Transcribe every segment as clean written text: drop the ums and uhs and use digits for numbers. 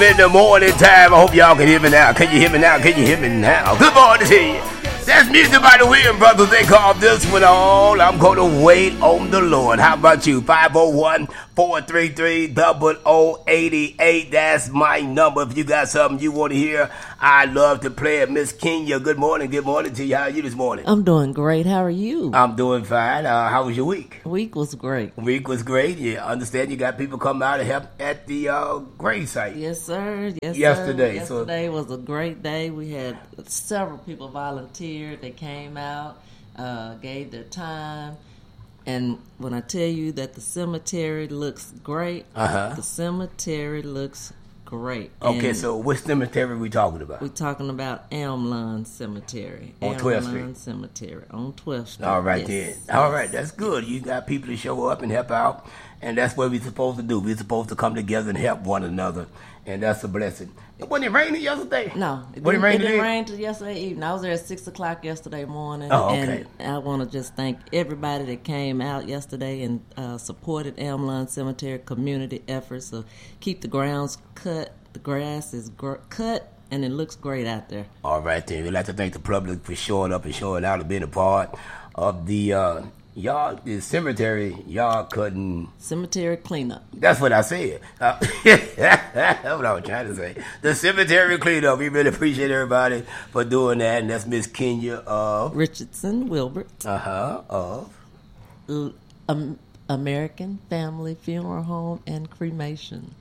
in the morning time. I hope y'all can hear me now. Can you hear me now? Can you hear me now? Good morning to you. That's music by the Williams Brothers. They call this one all. I'm going to wait on the Lord. How about you? 501-433-0088. That's my number. If you got something you want to hear, I love to play it. Miss Kenya, good morning. Good morning to you. How are you this morning? I'm doing great. How are you? I'm doing fine. How was your week? Week was great. Week was great. Yeah, understand you got people come out and help at the grave site. Yes, sir. Yes, Yesterday. Sir. Yesterday was a great day. We had several people volunteer. They came out, gave their time, and when I tell you that the cemetery looks great, the cemetery looks great. Okay, and so what cemetery we talking about? We're talking about Elmlawn Cemetery. On 12th Street? Elmlawn Cemetery on 12th Street. All right, yes. then. All right, that's good. You got people to show up and help out, and that's what we're supposed to do. We're supposed to come together and help one another, and that's a blessing. Wasn't it raining yesterday? No, it didn't rain till yesterday evening. I was there at 6 o'clock yesterday morning. Oh, okay. And I want to just thank everybody that came out yesterday and supported Elmlawn Cemetery community efforts to keep the grounds cut. The grass is cut, and it looks great out there. All right, then. We'd like to thank the public for showing up and showing out and being a part of the cemetery yard cutting. Cemetery cleanup. That's what I said. That's what I was trying to say. The cemetery cleanup. We really appreciate everybody for doing that. And that's Miss Kenya of Richardson Wilbert. Of American Family Funeral Home and Cremations.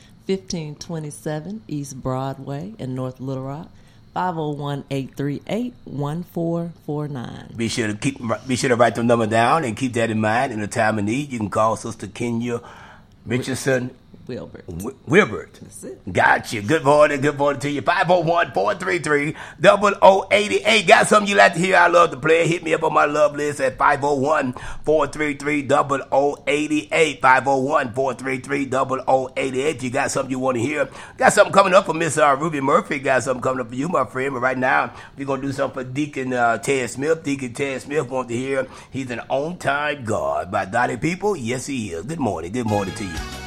1527 East Broadway in North Little Rock. 501-838-1449. Be sure to write the number down and keep that in mind. In a time of need, you can call Sister Kenya Richardson Wilbert. That's it. Got you. Good morning to you. 501-433-0088. Got something you like to hear? I love to play. Hit me up on my love list at 501-433-0088. 501-433-0088. You got something you want to hear? Got something coming up for Miss Ruby Murphy. Got something coming up for you, my friend. But right now, we're going to do something for Deacon Ted Smith. Deacon Ted Smith wants to hear He's an On-Time God by Dottie People. Yes, he is. Good morning. Good morning to you.